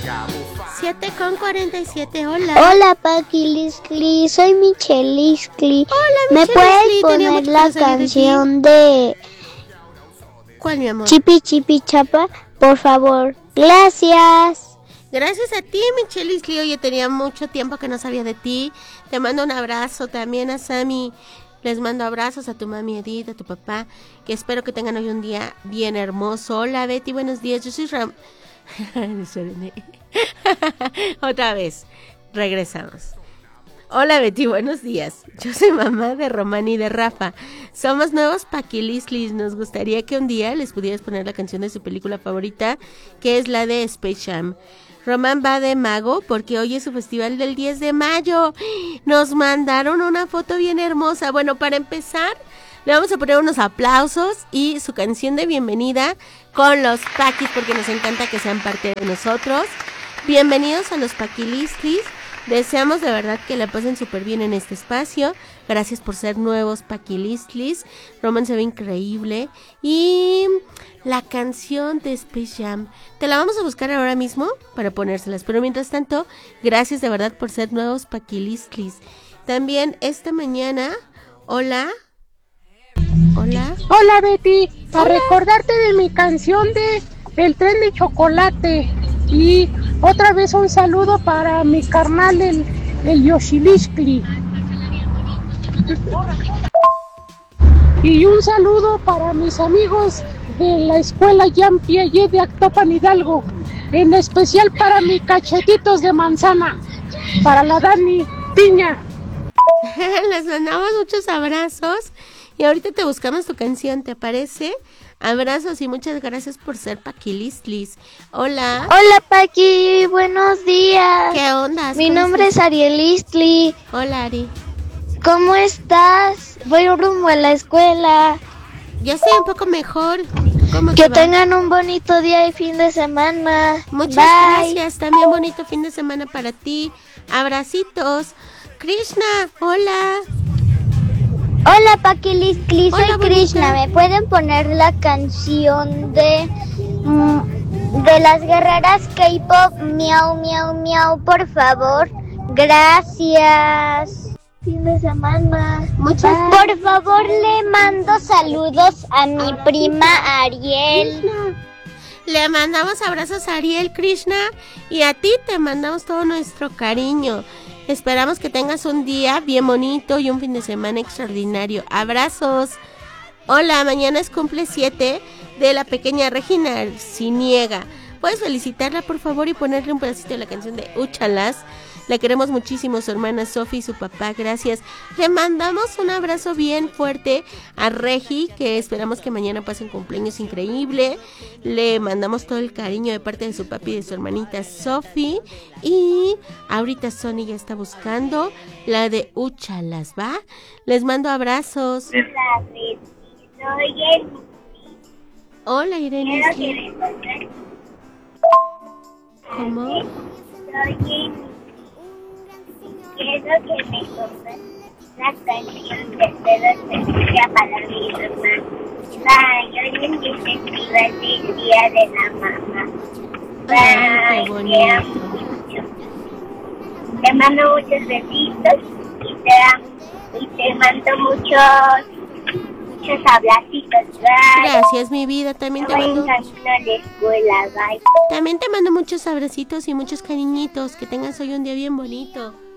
7:47, hola. Hola, Paqui Lisli, soy Michelle Lisli. Hola, ¿Me Michelle puedes Lisli, tenía poner mucho la que saber de ti. canción de ¿Cuál, mi amor? Chipi Chipi Chapa? Por favor. Gracias. Gracias a ti, Michelle Lisli. Oye, tenía mucho tiempo que no sabía de ti. Te mando un abrazo también a Sammy. Les mando abrazos a tu mami Edith, a tu papá, que espero que tengan hoy un día bien hermoso. Hola, Betty, buenos días. Yo soy Otra vez, regresamos. Hola, Betty, buenos días. Yo soy mamá de Román y de Rafa. Somos nuevos paquilislis. Nos gustaría que un día les pudieras poner la canción de su película favorita, que es la de Space Jam. Román va de mago porque hoy es su festival del 10 de mayo. Nos mandaron una foto bien hermosa. Bueno, para empezar, le vamos a poner unos aplausos y su canción de bienvenida con los paquis, porque nos encanta que sean parte de nosotros. Bienvenidos a los paquilislis. Deseamos de verdad que la pasen súper bien en este espacio. Gracias por ser nuevos paquilislis. Roman se ve increíble. Y la canción de Space Jam, te la vamos a buscar ahora mismo para ponérselas. Pero mientras tanto, gracias de verdad por ser nuevos paquilislis. También esta mañana, hola. Hola. Hola, Betty. Para recordarte de mi canción de El tren de chocolate. Y otra vez un saludo para mi carnal, el Yoshilishkli. Y un saludo para mis amigos de la escuela Jean Piaget de Actopan Hidalgo. En especial para mis cachetitos de manzana. Para la Dani Piña. Les mandamos muchos abrazos. Y ahorita te buscamos tu canción, ¿te parece? Abrazos y muchas gracias por ser paquilislis. Hola. Hola, Paqui, buenos días. ¿Qué onda? Mi nombre es Ariel Istli. Hola, Ari. ¿Cómo estás? Voy rumbo a la escuela. Yo estoy un poco mejor. ¿Cómo Que te va? tengan un bonito día y fin de semana. Muchas Bye. gracias. También bonito fin de semana para ti. Abracitos. Krishna, hola. Hola, Paqui Lisli, soy Hola, Krishna. bonita. ¿Me pueden poner la canción de las guerreras K-pop? Miau, miau, miau, por favor. Gracias. Fin de semana. Por favor, le mando saludos a mi prima Ariel. Le mandamos abrazos a Ariel, Krishna, y a ti te mandamos todo nuestro cariño. Esperamos que tengas un día bien bonito y un fin de semana extraordinario. Abrazos. Hola, mañana es cumple 7 de la pequeña Regina Arciniega. ¿Puedes felicitarla, por favor, y ponerle un pedacito de la canción de Úchalas? La queremos muchísimo, su hermana Sofi y su papá, gracias. Le mandamos un abrazo bien fuerte a Regi, que esperamos que mañana pase un cumpleaños increíble. Le mandamos todo el cariño de parte de su papi y de su hermanita Sofi. Y ahorita Sony ya está buscando la de Úchalas, ¿va? Les mando abrazos. Hola, Irene. ¿Cómo? Quiero que me pongas la canción de Pedro Sevilla para mi hermana. Bye, hoy es mi festival del Día de la Mamá. Ay, qué Bye, te amo bonito. mucho. Te mando muchos besitos y te mando muchos abracitos. Bye. Gracias, mi vida. También te Voy mando... en camino a la escuela. Bye. También te mando muchos abracitos y muchos cariñitos. Que tengas hoy un día bien bonito.